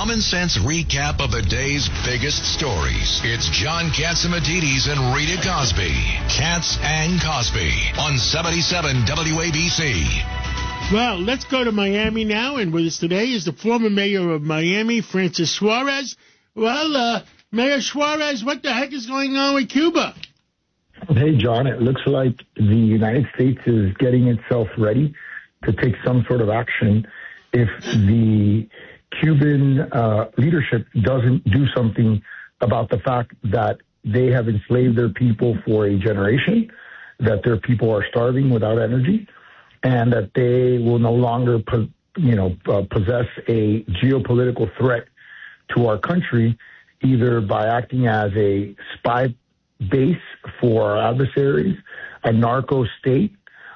common sense recap of the day's biggest stories. It's John Catsimatidis and Rita Cosby. Katz and Cosby on 77 WABC. Well, let's go to Miami now, and with us today is the former mayor of Miami, Francis Suarez. Well, Mayor Suarez, what the heck is going on with Cuba? Hey, John, it looks like the United States is getting itself ready to take some sort of action if the Cuban leadership doesn't do something about the fact that they have enslaved their people for a generation, that their people are starving without energy, and that they will no longer possess a geopolitical threat to our country, either by acting as a spy base for our adversaries, a narco state,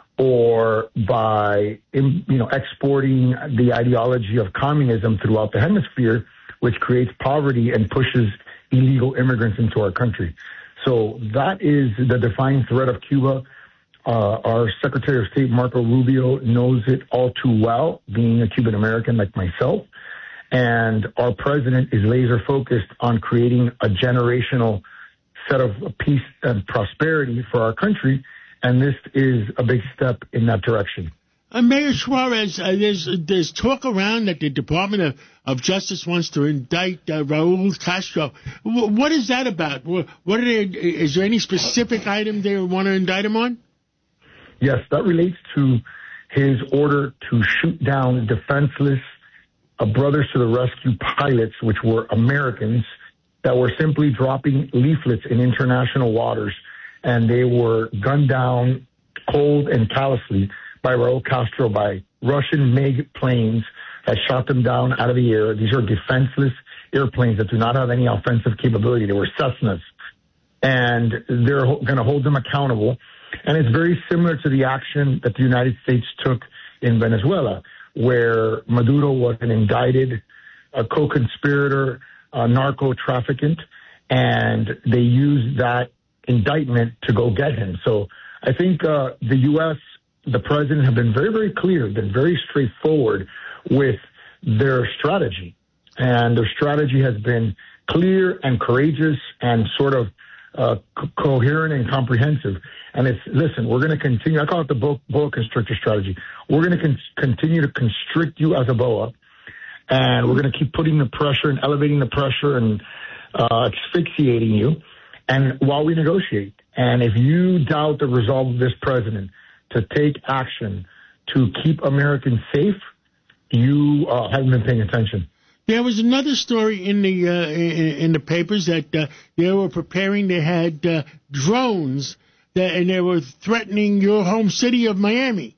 or by exporting the ideology of communism throughout the hemisphere, which creates poverty and pushes illegal immigrants into our country. So that is the defining threat of Cuba. Our Secretary of State, Marco Rubio, knows it all too well, being a Cuban American like myself. And our president is laser focused on creating a generational set of peace and prosperity for our country. And this is a big step in that direction. Mayor Suarez, there's talk around that the Department of Justice wants to indict Raul Castro. What is that about? Is there any specific item they want to indict him on? Yes, that relates to his order to shoot down defenseless Brothers to the Rescue pilots, which were Americans, that were simply dropping leaflets in international waters, and they were gunned down cold and callously by Raul Castro, by Russian MiG planes that shot them down out of the air. These are defenseless airplanes that do not have any offensive capability. They were Cessnas, and they're going to hold them accountable. And it's very similar to the action that the United States took in Venezuela, where Maduro was an indicted co-conspirator, narco-trafficant, and they used that indictment to go get him. So I think the U.S., the president, have been very, very clear, been very straightforward with their strategy. And their strategy has been clear and courageous and sort of coherent and comprehensive. And it's, listen, we're going to continue. I call it the boa constrictor strategy. We're going to continue to constrict you as a boa, and we're going to keep putting the pressure and elevating the pressure and asphyxiating you, and while we negotiate. And if you doubt the resolve of this president to take action to keep Americans safe, you haven't been paying attention. There was another story in the papers that they were preparing. They had drones and they were threatening your home city of Miami.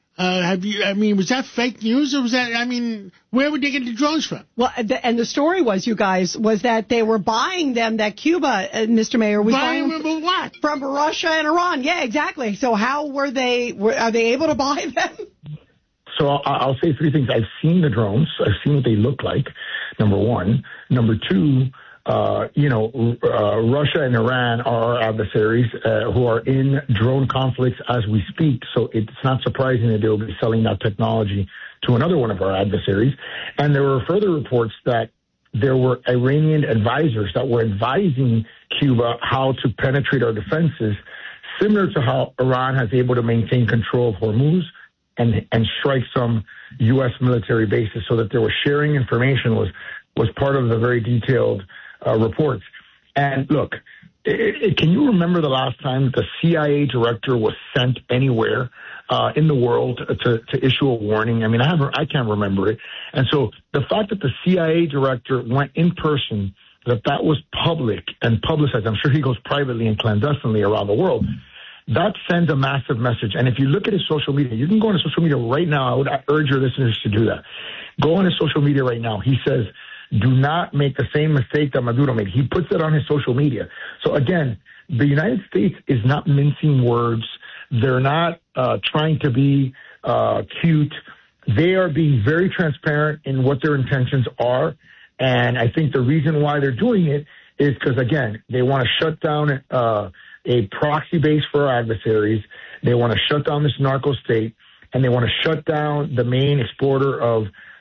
Was that fake news, or was that? Where would they get the drones from? Well, and the story was, you guys, was that they were buying them. That Cuba, Mr. Mayor, was buying them what? From Russia and Iran. Yeah, exactly. So how were they? Are they able to buy them? So I'll say three things. I've seen the drones. I've seen what they look like, number one. Number two, Russia and Iran are our adversaries who are in drone conflicts as we speak. So it's not surprising that they'll be selling that technology to another one of our adversaries. And there were further reports that there were Iranian advisors that were advising Cuba how to penetrate our defenses, similar to how Iran has able to maintain control of Hormuz and strike some U.S. military bases. So that they were sharing information was part of the very detailed reports. And look, can you remember the last time the CIA director was sent anywhere in the world to issue a warning? I can't remember it. And so the fact that the CIA director went in person, that was public and publicized. I'm sure he goes privately and clandestinely around the world. That sends a massive message. And if you look at his social media, you can go on his social media right now. I would urge your listeners to do that. Go on his social media right now. He says, do not make the same mistake that Maduro made. He puts it on his social media. So again, the United States is not mincing words. They're not trying to be cute. They are being very transparent in what their intentions are. And I think the reason why they're doing it is because, again, they want to shut down a proxy base for our adversaries. They want to shut down this narco state, and they want to shut down the main exporter of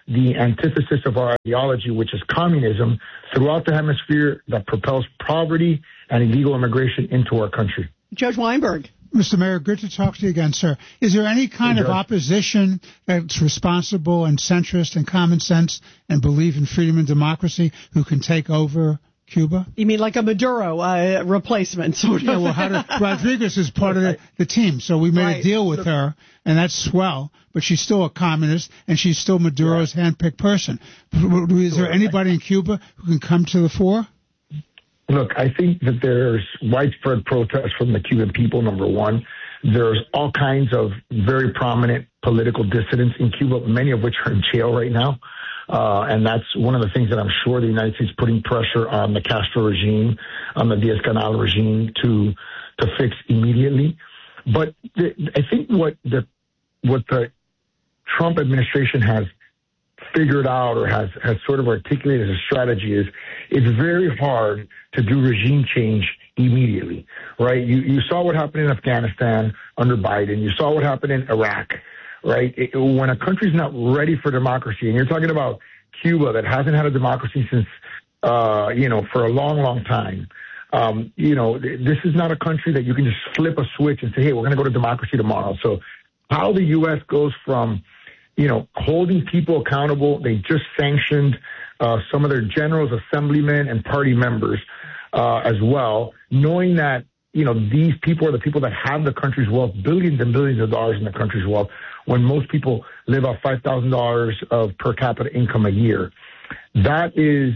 the antithesis of our ideology, which is communism, throughout the hemisphere that propels poverty and illegal immigration into our country. Judge Weinberg. Mr. Mayor, good to talk to you again, sir. Is there any kind of opposition that's responsible and centrist and common sense and believe in freedom and democracy who can take over Cuba? You mean like a Maduro replacement, sort of? Yeah, well, Rodriguez is part of the team, so we made a deal with her, and that's swell, but she's still a communist, and she's still Maduro's handpicked person. Is there anybody in Cuba who can come to the fore? Look, I think that there's widespread protest from the Cuban people, number one. There's all kinds of very prominent political dissidents in Cuba, many of which are in jail right now. And that's one of the things that I'm sure the United States is putting pressure on the Castro regime, on the Diaz-Canel regime to fix immediately. But I think what the Trump administration has figured out or has sort of articulated as a strategy is it's very hard to do regime change immediately, right? You saw what happened in Afghanistan under Biden. You saw what happened in Iraq, right? When a country's not ready for democracy, and you're talking about Cuba that hasn't had a democracy since, for a long, long time. This is not a country that you can just flip a switch and say, hey, we're going to go to democracy tomorrow. So how the U.S. goes from holding people accountable. They just sanctioned some of their generals, assemblymen, and party members as well, knowing that, these people are the people that have the country's wealth, billions and billions of dollars in the country's wealth, when most people live off $5,000 of per capita income a year. That is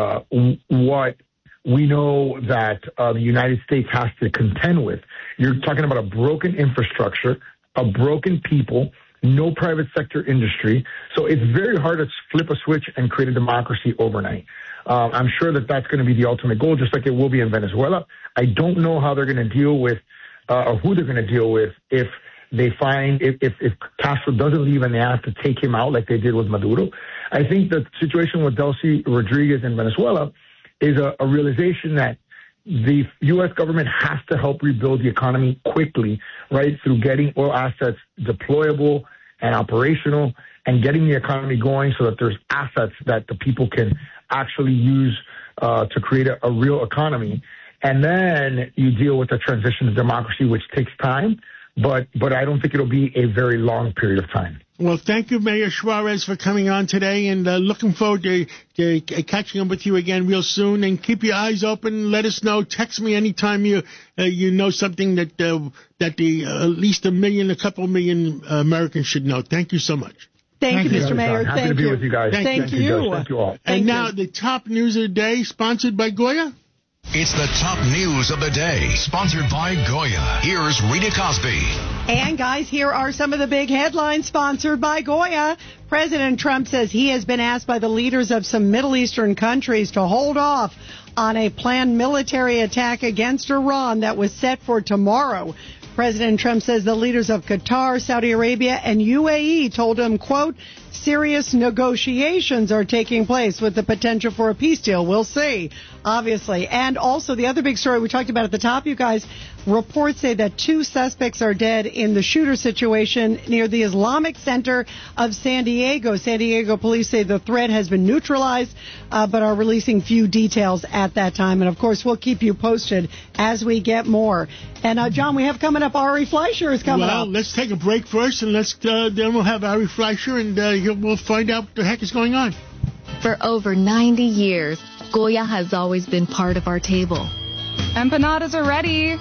what we know that the United States has to contend with. You're talking about a broken infrastructure, a broken people, no private sector industry. So it's very hard to flip a switch and create a democracy overnight. I'm sure that that's going to be the ultimate goal, just like it will be in Venezuela. I don't know how they're going to deal with or who they're going to deal with if they find if Castro doesn't leave and they have to take him out like they did with Maduro. I think the situation with Delcy Rodriguez in Venezuela is a realization that the U.S. government has to help rebuild the economy quickly, right, through getting oil assets deployable and operational and getting the economy going so that there's assets that the people can actually use to create a real economy. And then you deal with the transition to democracy, which takes time, but I don't think it'll be a very long period of time. Well, thank you, Mayor Suarez, for coming on today, and looking forward to catching up with you again real soon. And keep your eyes open. Let us know. Text me anytime you know something that at least a couple million Americans should know. Thank you so much. Thank you, Mr. Mayor. Happy to be with you guys. Thank you. Thank you all. And now the top news of the day, sponsored by Goya. It's the top news of the day, sponsored by Goya. Here's Rita Cosby. And guys, here are some of the big headlines sponsored by Goya. President Trump says he has been asked by the leaders of some Middle Eastern countries to hold off on a planned military attack against Iran that was set for tomorrow. President Trump says the leaders of Qatar, Saudi Arabia, and UAE told him, quote, serious negotiations are taking place with the potential for a peace deal. We'll see, obviously. And also the other big story we talked about at the top, you guys, reports say that 2 suspects are dead in the shooter situation near the Islamic Center of San Diego. San Diego police say the threat has been neutralized, but are releasing few details at that time. And, of course, we'll keep you posted as we get more. And, John, we have coming up, Ari Fleischer is coming up. Well, let's take a break first, and then we'll have Ari Fleischer, and we'll find out what the heck is going on. For over 90 years, Goya has always been part of our table. Empanadas are ready.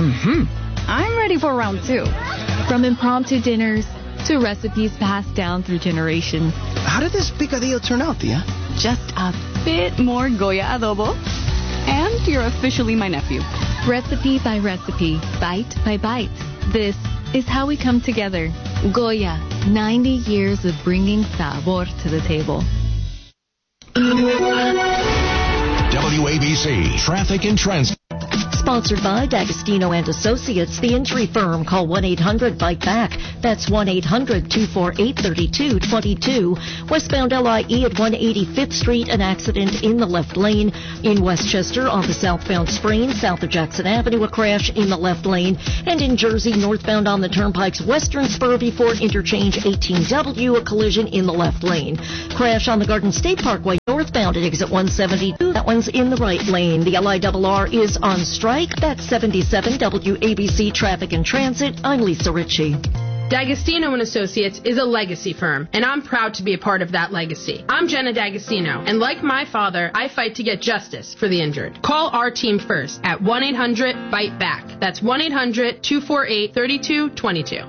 I'm ready for round 2. From impromptu dinners to recipes passed down through generations. How did this picadillo turn out, Tia? Just a bit more Goya adobo. And you're officially my nephew. Recipe by recipe, bite by bite. This is how we come together. Goya, 90 years of bringing sabor to the table. WABC, Traffic and Trends. Sponsored by D'Agostino and Associates, the injury firm. Call 1-800-BITE-BACK. That's 1-800-248-3222. Westbound LIE at 185th Street, an accident in the left lane. In Westchester, on the southbound Sprain, south of Jackson Avenue, a crash in the left lane. And in Jersey, northbound on the Turnpike's western spur before interchange 18W, a collision in the left lane. Crash on the Garden State Parkway, northbound at exit 172. That one's in the right lane. The LIRR is on strike. That's 77 WABC Traffic and Transit. I'm Lisa Ritchie. D'Agostino & Associates is a legacy firm, and I'm proud to be a part of that legacy. I'm Jenna D'Agostino, and like my father, I fight to get justice for the injured. Call our team first at 1-800-BITE-BACK. That's 1-800-248-3222.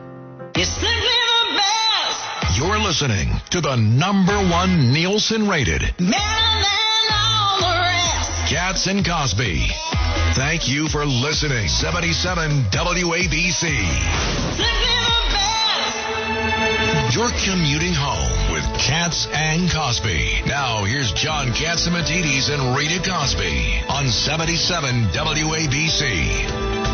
You're listening to the #1 Nielsen-rated Cats and Cosby. Thank you for listening. 77 WABC. You're commuting home with Cats and Cosby. Now, here's John Catsimatidis and Rita Cosby on 77 WABC.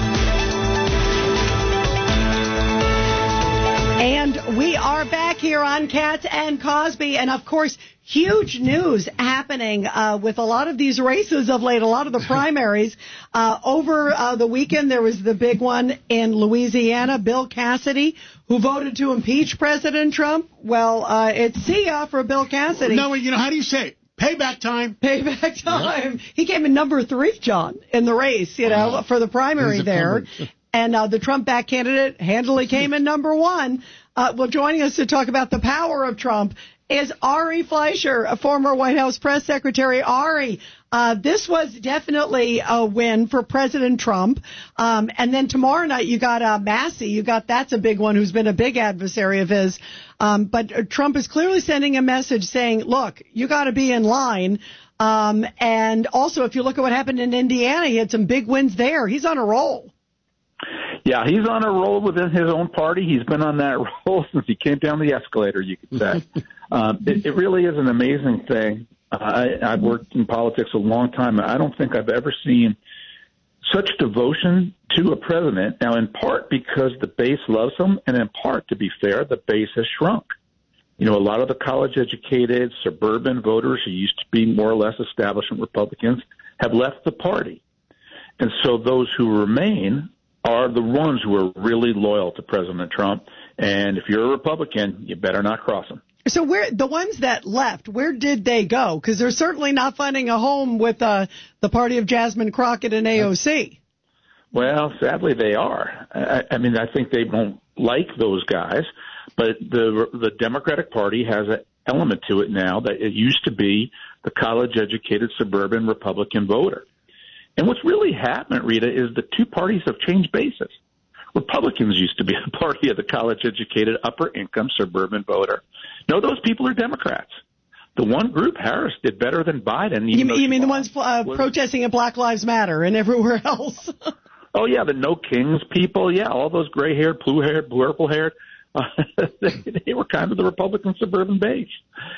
And we are back here on Cats and Cosby. And, of course, huge news happening with a lot of these races of late, a lot of the primaries. Over the weekend, there was the big one in Louisiana, Bill Cassidy, who voted to impeach President Trump. Well, it's see ya for Bill Cassidy. No, you know, how do you say it? Payback time. Payback time. Yep. He came in number 3, John, in the race, you know, for the primary there. And the Trump-backed candidate handily came in number 1. Well, joining us to talk about the power of Trump is Ari Fleischer, a former White House press secretary. Ari, this was definitely a win for President Trump. And then tomorrow night you got Massey. That's a big one who's been a big adversary of his. But Trump is clearly sending a message saying, look, you got to be in line. And also, if you look at what happened in Indiana, he had some big wins there. He's on a roll. Yeah, he's on a roll within his own party. He's been on that roll since he came down the escalator, you could say. It really is an amazing thing. I've worked in politics a long time, and I don't think I've ever seen such devotion to a president. Now, in part because the base loves him, and in part, to be fair, the base has shrunk. You know, a lot of the college-educated suburban voters who used to be more or less establishment Republicans have left the party. And so those who remain are the ones who are really loyal to President Trump. And if you're a Republican, you better not cross him. So the ones that left, where did they go? Because they're certainly not finding a home with the party of Jasmine Crockett and AOC. Well, sadly, they are. I mean, I think they won't like those guys, but the Democratic Party has an element to it now that it used to be the college-educated suburban Republican voter. And what's really happened, Rita, is the two parties have changed bases. Republicans used to be the party of the college-educated, upper-income suburban voter. No, those people are Democrats. The one group, Harris, did better than Biden. You mean the ones protesting at Black Lives Matter and everywhere else? Oh, yeah, the No Kings people. Yeah, all those gray-haired, blue-haired, purple-haired. They were kind of the Republican suburban base.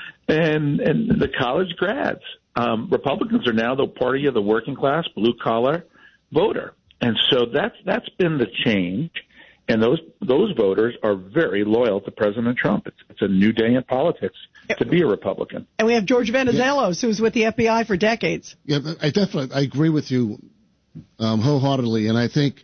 And the college grads. Republicans are now the party of the working class, blue collar voter. And so that's been the change. And those voters are very loyal to President Trump. It's a new day in politics to be a Republican. And we have George Venizelos, who's with the FBI for decades. Yeah, I agree with you wholeheartedly. And I think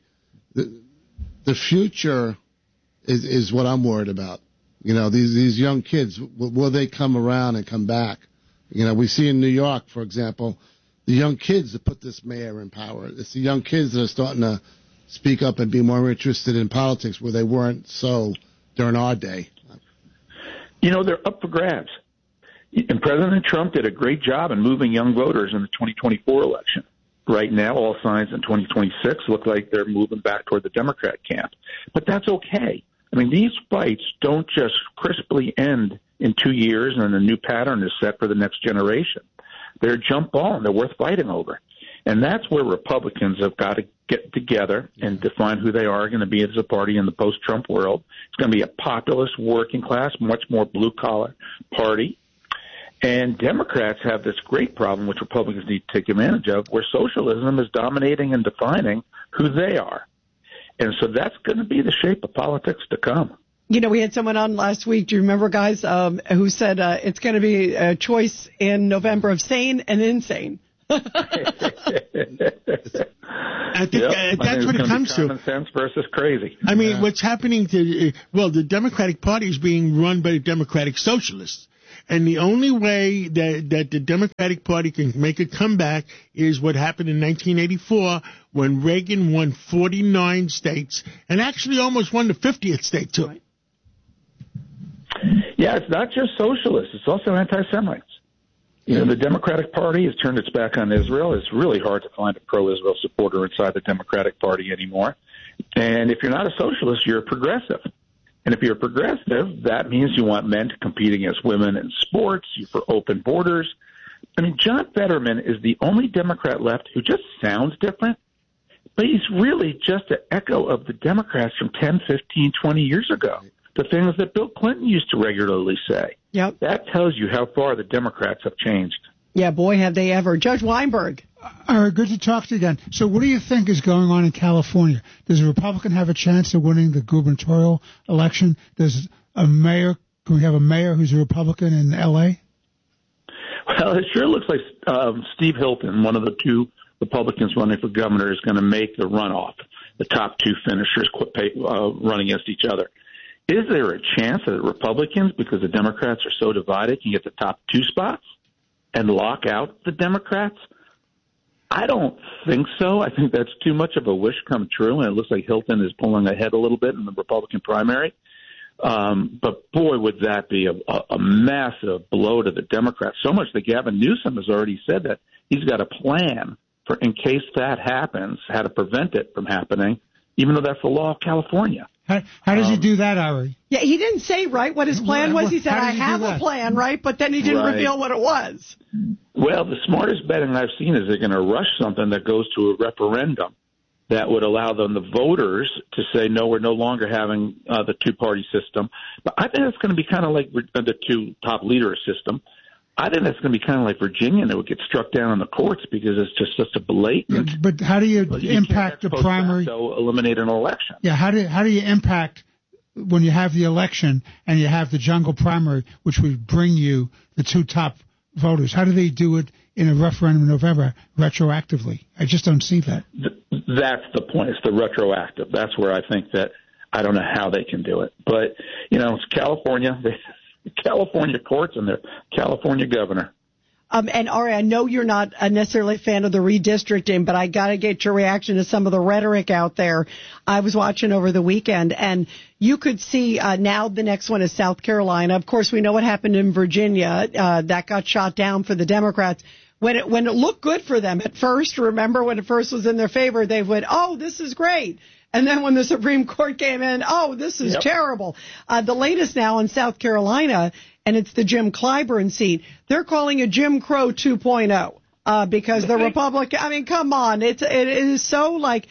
the future is what I'm worried about. You know, these young kids, will they come around and come back? You know, we see in New York, for example, the young kids that put this mayor in power. It's the young kids that are starting to speak up and be more interested in politics where they weren't so during our day. You know, they're up for grabs. And President Trump did a great job in moving young voters in the 2024 election. Right now, all signs in 2026 look like they're moving back toward the Democrat camp. But that's okay. I mean, these fights don't just crisply end in 2 years and a new pattern is set for the next generation. They're jump ball and they're worth fighting over. And that's where Republicans have got to get together and define who they are going to be as a party in the post-Trump world. It's going to be a populist, working class, much more blue-collar party. And Democrats have this great problem, which Republicans need to take advantage of, where socialism is dominating and defining who they are. And so that's going to be the shape of politics to come. You know, we had someone on last week, do you remember, guys, who said it's going to be a choice in November of sane and insane. I think that's what it comes to. Common sense versus crazy. I mean, what's happening to, the Democratic Party is being run by the Democratic Socialists. And the only way that the Democratic Party can make a comeback is what happened in 1984 when Reagan won 49 states and actually almost won the 50th state, too. Right. Yeah, it's not just socialists. It's also anti-Semites. You know, the Democratic Party has turned its back on Israel. It's really hard to find a pro-Israel supporter inside the Democratic Party anymore. And if you're not a socialist, you're a progressive. And if you're a progressive, that means you want men to compete against women in sports, you're for open borders. I mean, John Fetterman is the only Democrat left who just sounds different, but he's really just an echo of the Democrats from 10, 15, 20 years ago. The things that Bill Clinton used to regularly say. Yep. That tells you how far the Democrats have changed. Yeah, boy, have they ever. Judge Weinberg. All right, good to talk to you again. So what do you think is going on in California? Does a Republican have a chance of winning the gubernatorial election? Does can we have a mayor who's a Republican in L.A.? Well, it sure looks like Steve Hilton, one of the two Republicans running for governor, is going to make the runoff. The top two finishers run against each other. Is there a chance that Republicans, because the Democrats are so divided, can get the top two spots and lock out the Democrats? I don't think so. I think that's too much of a wish come true, and it looks like Hilton is pulling ahead a little bit in the Republican primary. But, boy, would that be a massive blow to the Democrats. So much that Gavin Newsom has already said that he's got a plan for, in case that happens, how to prevent it from happening, even though that's the law of California. How does he do that, Ari? Yeah, he didn't say, right, what his plan was. He said, I have a plan, right? But then he didn't reveal what it was. Well, the smartest betting I've seen is they're going to rush something that goes to a referendum that would allow them, the voters, to say, no, we're no longer having the two-party system. But I think it's going to be kind of like the two top leader system. I think that's going to be kind of like Virginia, and it would get struck down in the courts because it's just such a blatant. But how do you impact the primary? Eliminate an election. Yeah, how do you impact when you have the election and you have the jungle primary, which would bring you the two top voters? How do they do it in a referendum in November retroactively? I just don't see that. That's the point. It's the retroactive. That's where I think that I don't know how they can do it. But, you know, it's California. California courts and the California governor. And Ari, I know you're not necessarily a fan of the redistricting, but I got to get your reaction to some of the rhetoric out there. I was watching over the weekend, and you could see now the next one is South Carolina. Of course, we know what happened in Virginia. That got shot down for the Democrats. When it looked good for them at first, remember when it first was in their favor, they went, oh, this is great. And then when the Supreme Court came in, oh, this is terrible. The latest now in South Carolina, and it's the Jim Clyburn seat, they're calling it Jim Crow 2.0 because the Republican, I mean, come on. It is so like,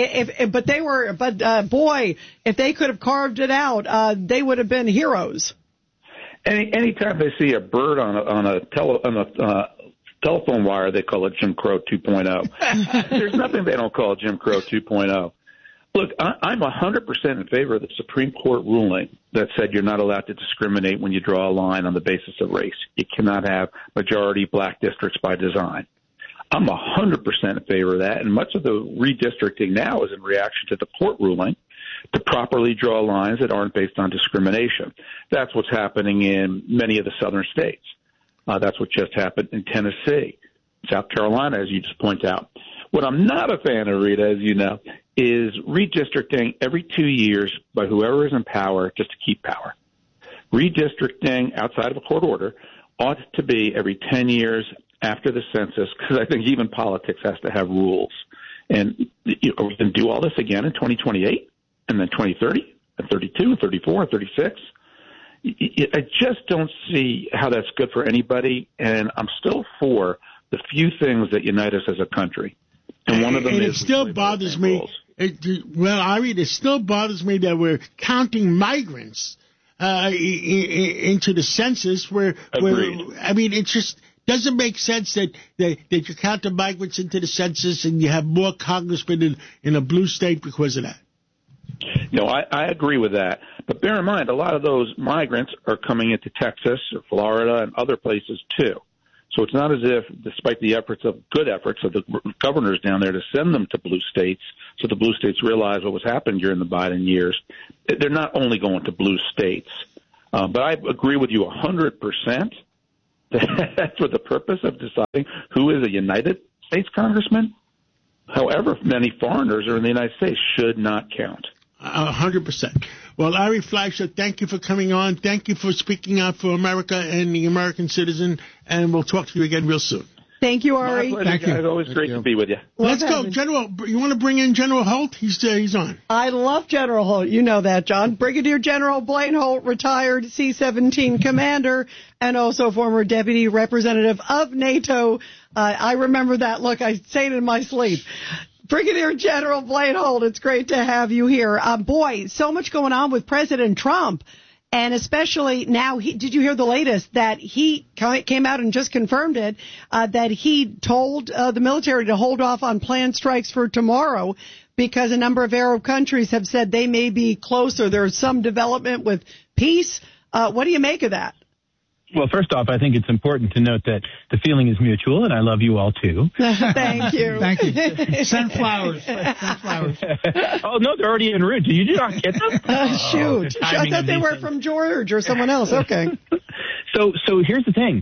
boy, if they could have carved it out, they would have been heroes. Anytime they see a bird on a telephone wire, they call it Jim Crow 2.0. There's nothing they don't call Jim Crow 2.0. Look, I'm 100% in favor of the Supreme Court ruling that said you're not allowed to discriminate when you draw a line on the basis of race. You cannot have majority black districts by design. I'm 100% in favor of that, and much of the redistricting now is in reaction to the court ruling to properly draw lines that aren't based on discrimination. That's what's happening in many of the southern states. That's what just happened in Tennessee, South Carolina, as you just point out. What I'm not a fan of, Rita, as you know, is redistricting every 2 years by whoever is in power just to keep power. Redistricting outside of a court order ought to be every 10 years after the census, because I think even politics has to have rules. And are we going to do all this again in 2028 and then 2030 and 32 and 34 and 36? I just don't see how that's good for anybody, and I'm still for the few things that unite us as a country. And one of them is, it still bothers me. It still bothers me that we're counting migrants into the census where I mean, it just doesn't make sense that you count the migrants into the census and you have more congressmen in a blue state because of that. No, I agree with that. But bear in mind, a lot of those migrants are coming into Texas or Florida and other places too. So it's not as if, despite the good efforts of the governors down there to send them to blue states, so the blue states realize what was happening during the Biden years, they're not only going to blue states. But I agree with you 100%. That's for the purpose of deciding who is a United States congressman. However many foreigners are in the United States should not count. 100%. Well, Ari Fleischer, thank you for coming on. Thank you for speaking out for America and the American citizen. And we'll talk to you again real soon. Thank you, Ari. Thank you. It's always great to be with you. Let's go. General, you want to bring in General Holt? He's on. I love General Holt. You know that, John. Brigadier General Blaine Holt, retired C-17 commander and also former deputy representative of NATO. I remember that look. I say it in my sleep. Brigadier General Blaine Holt, it's great to have you here. Boy, so much going on with President Trump. And especially now, did you hear the latest that he came out and just confirmed it, that he told the military to hold off on planned strikes for tomorrow because a number of Arab countries have said they may be closer. There's some development with peace. What do you make of that? Well, first off, I think it's important to note that the feeling is mutual, and I love you all, too. Thank you. Thank you. Send flowers. Send flowers. Oh, no, they're already en route. Did you not get them? Shoot. I thought they were from George or someone else. Okay. So here's the thing.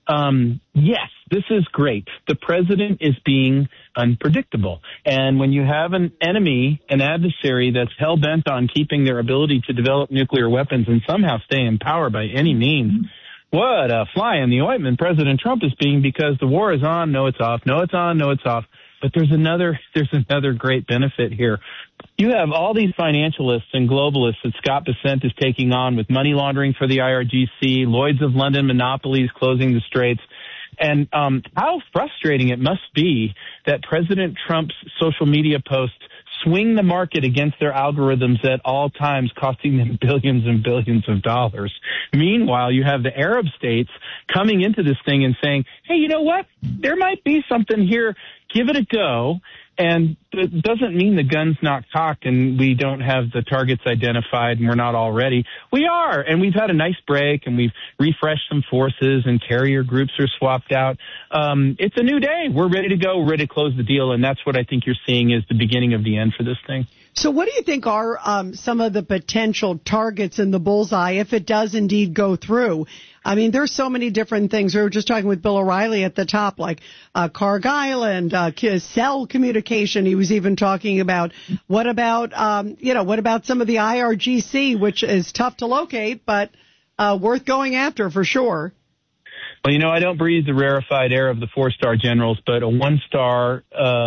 Yes, this is great. The president is being unpredictable. And when you have an enemy, an adversary that's hell-bent on keeping their ability to develop nuclear weapons and somehow stay in power by any means, what a fly in the ointment President Trump is being, because the war is on, no, it's off, no, it's on, no, it's off. But there's another great benefit here. You have all these financialists and globalists that Scott Bessent is taking on with money laundering for the IRGC, Lloyd's of London monopolies closing the straits. And how frustrating it must be that President Trump's social media posts swing the market against their algorithms at all times, costing them billions and billions of dollars. Meanwhile, you have the Arab states coming into this thing and saying, hey, you know what? There might be something here. Give it a go. And it doesn't mean the gun's not cocked and we don't have the targets identified and we're not all ready. We are, and we've had a nice break and we've refreshed some forces and carrier groups are swapped out. It's a new day. We're ready to go. We're ready to close the deal, and that's what I think you're seeing is the beginning of the end for this thing. So what do you think are some of the potential targets in the bullseye if it does indeed go through? I mean, there's so many different things. We were just talking with Bill O'Reilly at the top, like Carg Island, cell communication. He was even talking about what about some of the IRGC, which is tough to locate, but worth going after for sure. Well, I don't breathe the rarefied air of the 4-star generals, but a 1-star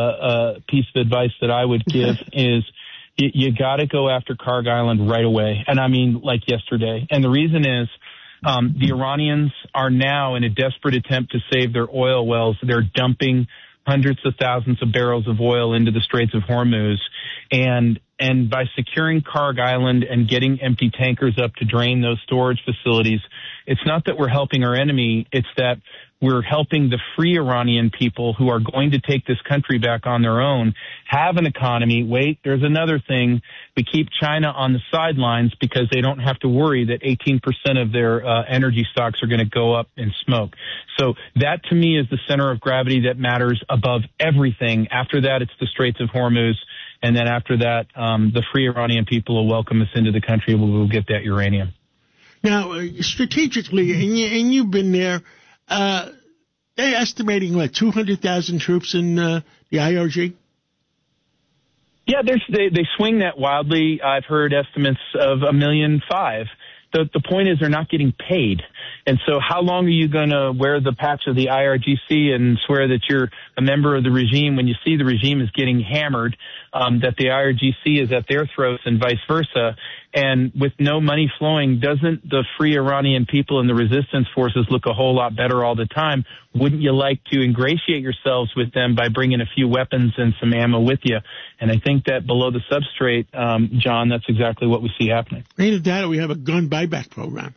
piece of advice that I would give is you got to go after Carg Island right away. And I mean, like yesterday. And the reason is, the Iranians are now in a desperate attempt to save their oil wells. They're dumping hundreds of thousands of barrels of oil into the Straits of Hormuz. And by securing Carg Island and getting empty tankers up to drain those storage facilities, it's not that we're helping our enemy, it's that we're helping the free Iranian people who are going to take this country back on their own, have an economy. Wait, there's another thing. We keep China on the sidelines because they don't have to worry that 18% of their energy stocks are going to go up in smoke. So that, to me, is the center of gravity that matters above everything. After that, it's the Straits of Hormuz. And then after that, the free Iranian people will welcome us into the country. We'll get that uranium. Now, strategically, and you've been there, they're estimating, 200,000 troops in the IRG? Yeah, they swing that wildly. I've heard estimates of 1.5 million. The point is they're not getting paid. And so how long are you going to wear the patch of the IRGC and swear that you're a member of the regime when you see the regime is getting hammered that the IRGC is at their throats and vice versa. And with no money flowing, doesn't the Free Iranian People and the resistance forces look a whole lot better all the time? Wouldn't you like to ingratiate yourselves with them by bringing a few weapons and some ammo with you? And I think that below the substrate, John, that's exactly what we see happening. Either that or we have a gun buyback program.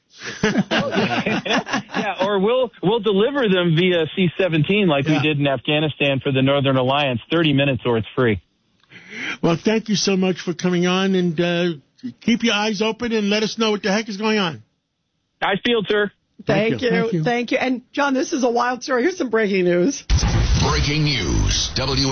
Yeah, or we'll deliver them via C-17 like we did in Afghanistan for the Northern Alliance, 30 minutes or it's free. Well, thank you so much for coming on, and keep your eyes open and let us know what the heck is going on. Eyes peeled, sir. Thank you. And, John, this is a wild story. Here's some breaking news. Breaking news,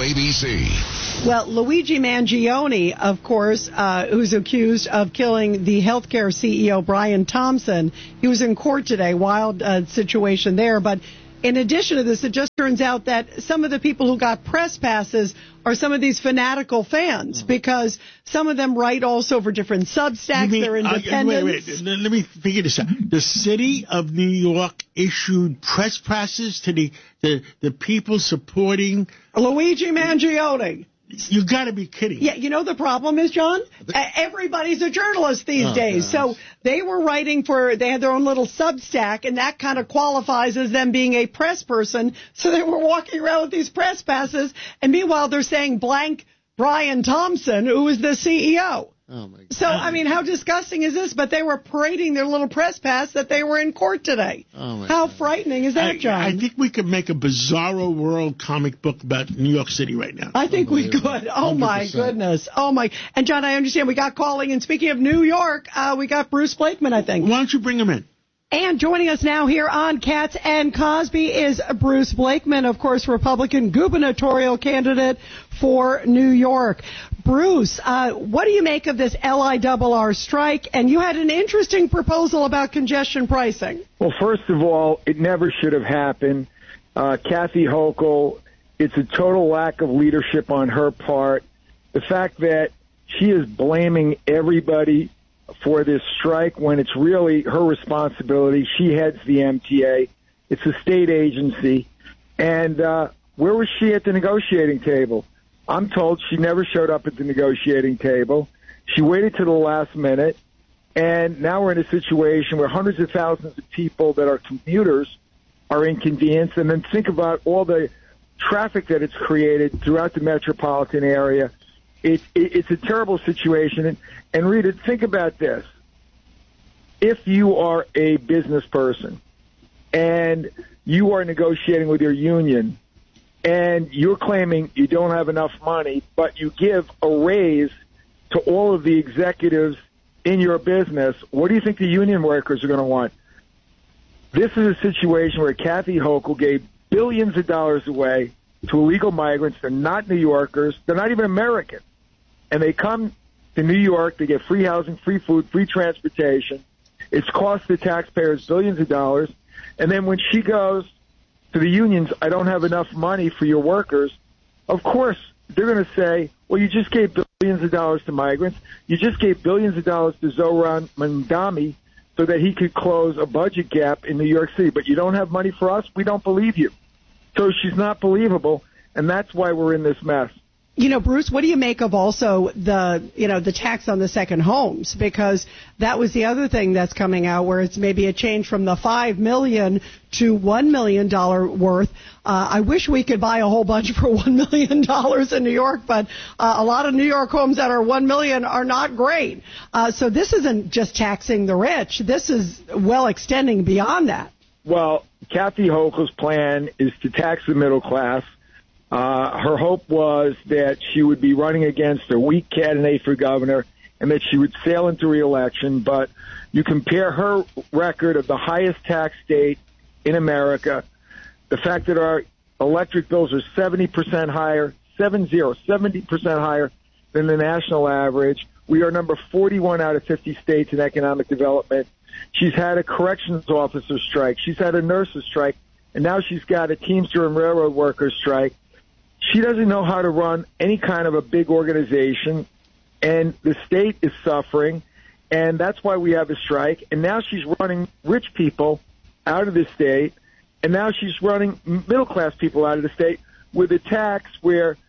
WABC. Well, Luigi Mangione, of course, who's accused of killing the healthcare CEO, Brian Thompson. He was in court today. Wild situation there. But in addition to this, it just turns out that some of the people who got press passes are some of these fanatical fans, because some of them write also for different Substacks. They're independents. Wait. Let me figure this out. The city of New York issued press passes to the people supporting Luigi Mangione. You got to be kidding. Yeah, you know the problem is, John? Everybody's a journalist these days. Gosh. So they were writing they had their own little Substack, and that kind of qualifies as them being a press person. So they were walking around with these press passes, and meanwhile they're saying blank Brian Thompson, who is the CEO. Oh, my God. So, I mean, how disgusting is this? But they were parading their little press pass that they were in court today. Oh, my how God. frightening is that, John? I think we could make a Bizarro World comic book about New York City right now. I think we could. Oh, 100%. My goodness. Oh, my. And, John, I understand we got calling. And speaking of New York, we got Bruce Blakeman, I think. Why don't you bring him in? And joining us now here on Katz and Cosby is Bruce Blakeman, of course, Republican gubernatorial candidate for New York. Bruce, what do you make of this LIRR strike? And you had an interesting proposal about congestion pricing. Well, first of all, it never should have happened. Kathy Hochul, it's a total lack of leadership on her part. The fact that she is blaming everybody for this strike when it's really her responsibility. She heads the MTA. It's a state agency. And where was she at the negotiating table? I'm told she never showed up at the negotiating table. She waited to the last minute. And now we're in a situation where hundreds of thousands of people that are commuters are inconvenienced. And then think about all the traffic that it's created throughout the metropolitan area. It's a terrible situation. And Rita, think about this. If you are a business person and you are negotiating with your union and you're claiming you don't have enough money, but you give a raise to all of the executives in your business, what do you think the union workers are going to want? This is a situation where Kathy Hochul gave billions of dollars away to illegal migrants. They're not New Yorkers. They're not even American. And they come to New York, they get free housing, free food, free transportation. It's cost the taxpayers billions of dollars. And then when she goes to the unions, I don't have enough money for your workers, of course, they're going to say, well, you just gave billions of dollars to migrants. You just gave billions of dollars to Zohran Mamdani so that he could close a budget gap in New York City. But you don't have money for us? We don't believe you. So she's not believable, and that's why we're in this mess. You know, Bruce, what do you make of also the tax on the second homes? Because that was the other thing that's coming out, where it's maybe a change from the $5 million to $1 million worth. I wish we could buy a whole bunch for $1 million in New York, but a lot of New York homes that are $1 million are not great. So this isn't just taxing the rich. This is well extending beyond that. Well, Kathy Hochul's plan is to tax the middle class. Her hope was that she would be running against a weak candidate for governor and that she would sail into re-election. But you compare her record of the highest tax state in America, the fact that our electric bills are 70% higher, 70% higher than the national average. We are number 41 out of 50 states in economic development. She's had a corrections officer strike. She's had a nurses strike. And now she's got a Teamster and railroad workers strike. She doesn't know how to run any kind of a big organization, and the state is suffering, and that's why we have a strike. And now she's running rich people out of the state, and now she's running middle-class people out of the state with a tax where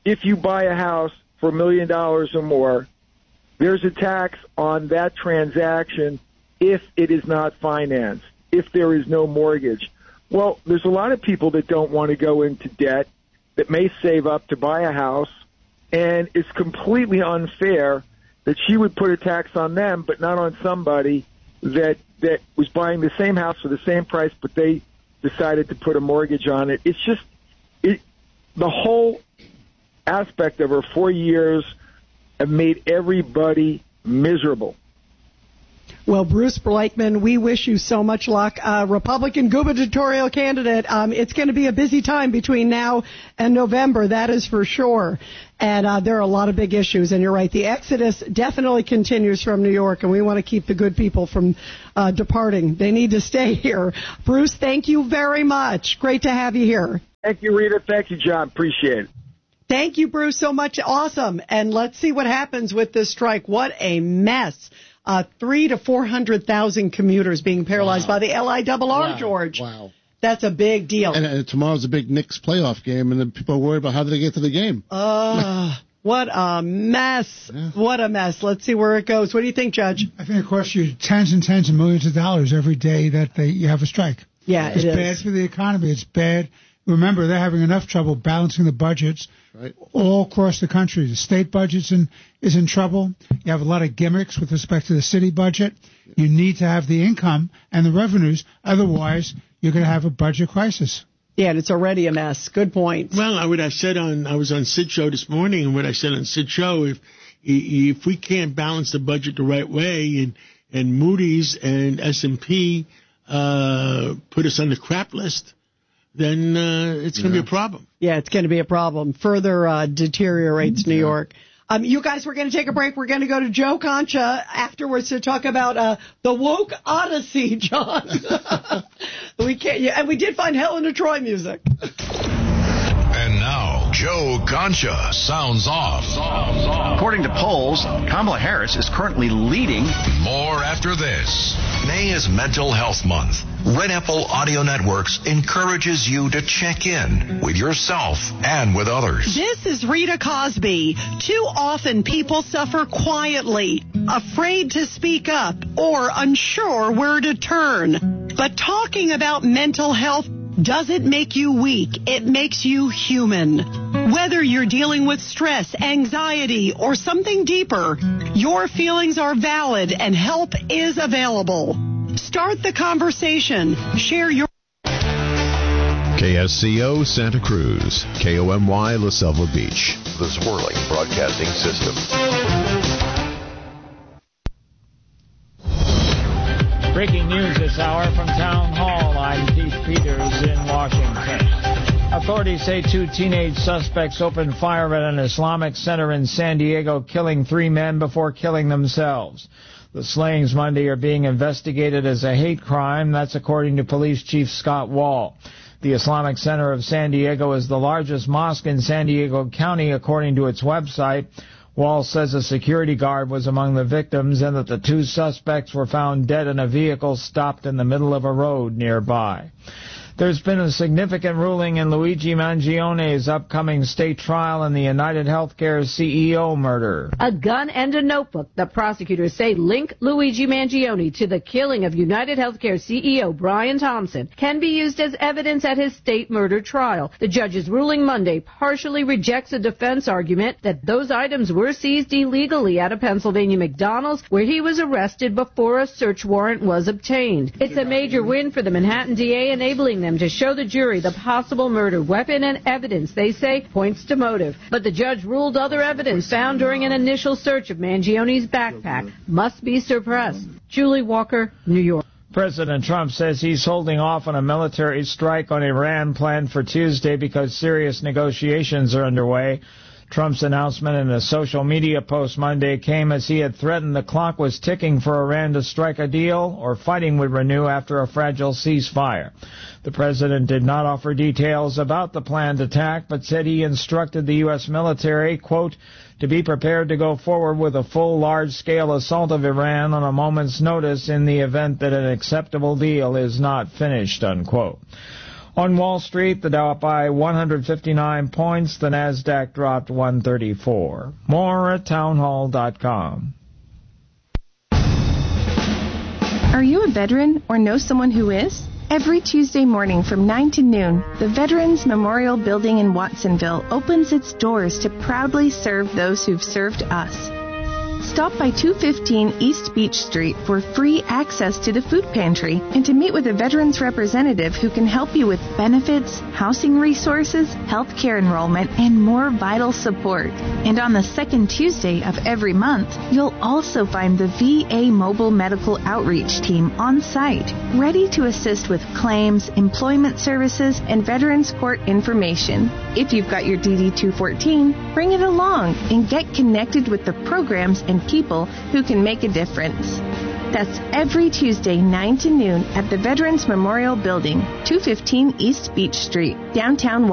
if you buy a house for $1 million or more, there's a tax on that transaction if it is not financed, if there is no mortgage. Well, there's a lot of people that don't want to go into debt that may save up to buy a house, and it's completely unfair that she would put a tax on them but not on somebody that was buying the same house for the same price, but they decided to put a mortgage on it. It's just the whole aspect of her 4 years have made everybody miserable. Well, Bruce Blakeman, we wish you so much luck. Republican gubernatorial candidate, it's going to be a busy time between now and November, that is for sure. And there are a lot of big issues, and you're right. The exodus definitely continues from New York, and we want to keep the good people from departing. They need to stay here. Bruce, thank you very much. Great to have you here. Thank you, Rita. Thank you, John. Appreciate it. Thank you, Bruce, so much. Awesome. And let's see what happens with this strike. What a mess. 300,000 to 400,000 commuters being paralyzed by the LIRR, George. Wow. That's a big deal. And tomorrow's a big Knicks playoff game, and then people are worried about how do they get to the game. What a mess. Yeah. What a mess. Let's see where it goes. What do you think, Judge? I think it costs you tens and tens of millions of dollars every day that you have a strike. Yeah, it's bad for the economy. It's bad. Remember, they're having enough trouble balancing the budgets all across the country. The state budget is in trouble. You have a lot of gimmicks with respect to the city budget. You need to have the income and the revenues. Otherwise, you're going to have a budget crisis. Yeah, and it's already a mess. Good point. Well, what I said I was on Sid's show this morning, and what I said on Sid's show, if we can't balance the budget the right way, and Moody's and S&P put us on the crap list, then it's going to be a problem. Yeah, it's going to be a problem. Further deteriorates New York. You guys, we're going to take a break. We're going to go to Joe Concha afterwards to talk about the woke odyssey, John. We can't, and we did find Helen of Troy music. And now, Joe Concha sounds off. According to polls, Kamala Harris is currently leading. More after this. May is Mental Health Month. Red Apple Audio Networks encourages you to check in with yourself and with others. This is Rita Cosby. Too often people suffer quietly, afraid to speak up, or unsure where to turn. But talking about mental health doesn't make you weak. It makes you human. Whether you're dealing with stress, anxiety, or something deeper, your feelings are valid and help is available. Start the conversation. Share your... KSCO Santa Cruz, KOMY La Selva Beach. The Swirling Broadcasting System. Breaking news this hour from Town Hall. I'm Keith Peters in Washington. Authorities say 2 teenage suspects opened fire at an Islamic center in San Diego, killing 3 men before killing themselves. The slayings Monday are being investigated as a hate crime. That's according to Police Chief Scott Wall. The Islamic Center of San Diego is the largest mosque in San Diego County, according to its website. Wall says a security guard was among the victims and that the 2 suspects were found dead in a vehicle stopped in the middle of a road nearby. There's been a significant ruling in Luigi Mangione's upcoming state trial in the United Healthcare CEO murder. A gun and a notebook, the prosecutors say, link Luigi Mangione to the killing of United Healthcare CEO Brian Thompson, can be used as evidence at his state murder trial. The judge's ruling Monday partially rejects a defense argument that those items were seized illegally at a Pennsylvania McDonald's where he was arrested before a search warrant was obtained. It's a major win for the Manhattan DA, enabling them to show the jury the possible murder weapon and evidence they say points to motive. But the judge ruled other evidence found during an initial search of Mangione's backpack must be suppressed. Julie Walker, New York. President Trump says he's holding off on a military strike on Iran planned for Tuesday because serious negotiations are underway. Trump's announcement in a social media post Monday came as he had threatened the clock was ticking for Iran to strike a deal or fighting would renew after a fragile ceasefire. The president did not offer details about the planned attack, but said he instructed the U.S. military, quote, to be prepared to go forward with a full large-scale assault of Iran on a moment's notice in the event that an acceptable deal is not finished, unquote. On Wall Street, the Dow up by 159 points. The Nasdaq dropped 134. More at townhall.com. Are you a veteran or know someone who is? Every Tuesday morning from 9 to noon, the Veterans Memorial Building in Watsonville opens its doors to proudly serve those who've served us. Stop by 215 East Beach Street for free access to the food pantry and to meet with a veterans representative who can help you with benefits, housing resources, health care enrollment, and more vital support. And on the second Tuesday of every month, you'll also find the VA Mobile Medical Outreach Team on site, ready to assist with claims, employment services, and Veterans Court information. If you've got your DD-214, bring it along and get connected with the programs and people who can make a difference. That's every Tuesday, 9 to noon at the Veterans Memorial Building, 215 East Beach Street, downtown